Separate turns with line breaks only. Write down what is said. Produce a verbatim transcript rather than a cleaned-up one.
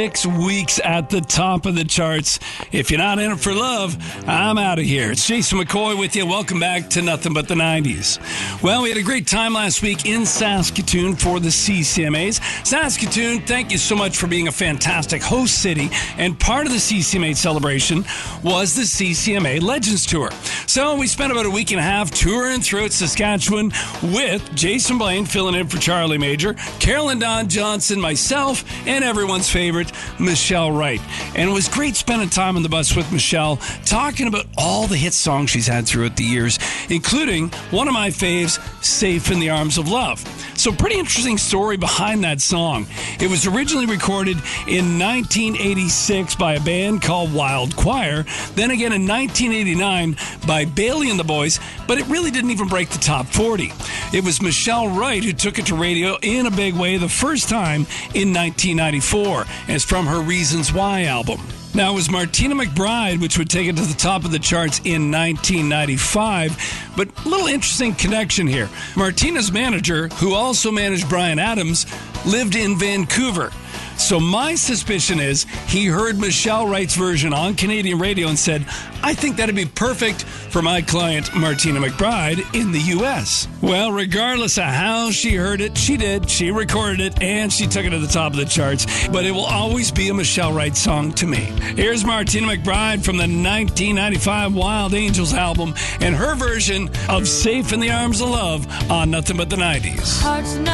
Six weeks at the top of the charts. If you're not in it for love, I'm out of here. It's Jason McCoy with you. Welcome back to Nothing But the nineties. Well, we had a great time last week in Saskatoon for the C C M As. Saskatoon, thank you so much for being a fantastic host city. And part of the C C M A celebration was the C C M A Legends Tour. So we spent about a week and a half touring throughout Saskatchewan with Jason Blaine filling in for Charlie Major, Carolyn Don Johnson, myself, and everyone's favorite, Michelle Wright. And it was great spending time on the bus with Michelle, talking about all the hit songs she's had throughout the years, including one of my faves, Safe in the Arms of Love. So pretty interesting story behind that song. It was originally recorded in nineteen eighty-six by a band called Wild Choir, then again in nineteen eighty-nine by Bailey and the Boys, but it really didn't even break the top forty. It was Michelle Wright who took it to radio in a big way the first time in nineteen ninety-four, and it's from her Reasons Why album. Now, it was Martina McBride, which would take it to the top of the charts in nineteen ninety-five, but a little interesting connection here. Martina's manager, who also managed Bryan Adams, lived in Vancouver. So my suspicion is he heard Michelle Wright's version on Canadian radio and said, I think that'd be perfect for my client, Martina McBride, in the U S. Well, regardless of how she heard it, she did. She recorded it, and she took it to the top of the charts. But it will always be a Michelle Wright song to me. Here's Martina McBride from the nineteen ninety-five Wild Angels album and her version of Safe in the Arms of Love on Nothing But the nineties.